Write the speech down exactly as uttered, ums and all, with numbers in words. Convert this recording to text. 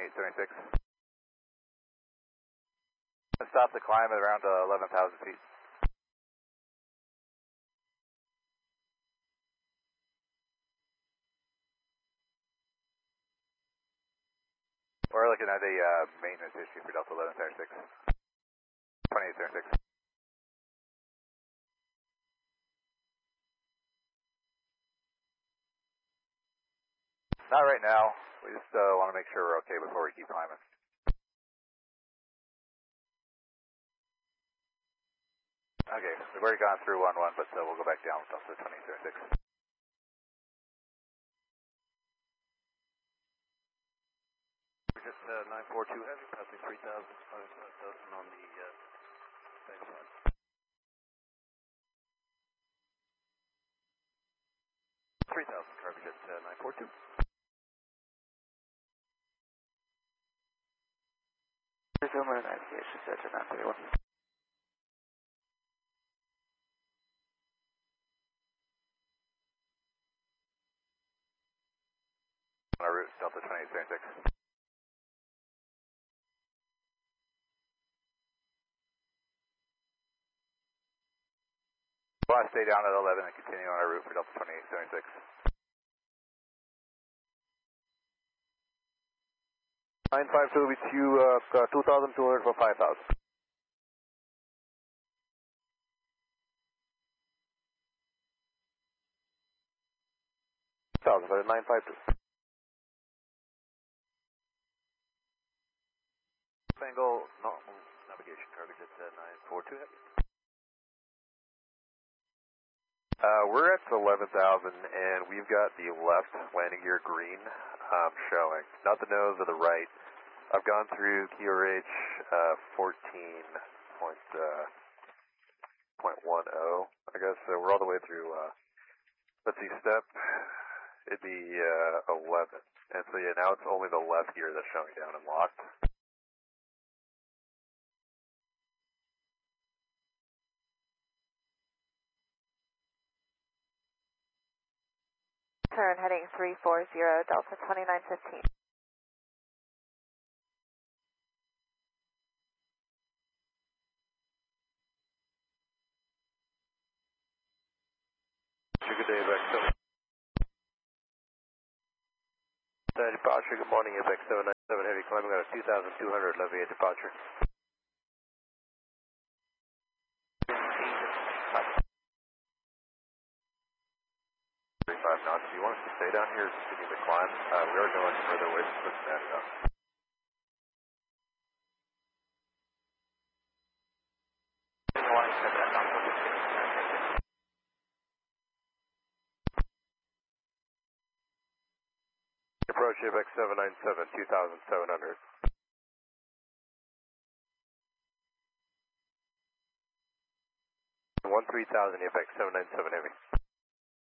twenty-eight seventy-six. Stop the climb at around uh, eleven thousand feet. We're looking at a uh, maintenance issue for Delta eleven seventy-six. twenty-eight seventy-six. Not right now. We just uh, want to make sure we're okay before we keep climbing. Okay, we've already gone through one one, but uh, we'll go back down with Delta twenty-eight seventy-six. We're just uh, nine four two heavy, passing three thousand, five thousand on the uh, backside. three thousand, cargo jet uh, nine four two. Resume navigation, Center nine thirty-one. On our route, Delta twenty-eight seventy-six. We'll want to stay down at eleven and continue on our route for Delta twenty-eight seventy-six. nine five two with you, uh, two thousand two hundred for five thousand. one thousand for nine five two. Angle, normal navigation, cargo jet uh, nine four two heavy. Uh, we're at eleven thousand and we've got the left landing gear green um, showing, not the nose or the right. I've gone through Q R H uh, fourteen point one oh, I guess, so we're all the way through, uh, let's see, step, it'd be uh, eleven, and so yeah, now it's only the left gear that's showing down and locked. Turn heading three four zero, Delta twenty-nine fifteen. Good day, X seven. Uh, departure, good morning, X seven nine seven heavy, climbing out of two thousand two hundred, levy at departure. thirty-five knots. Do you want us to stay down here to continue the climb? Uh, we are going further away from Cincinnati now. Approach X seven nine seven, two thousand seven hundred. one three thousand, X seven nine seven heavy.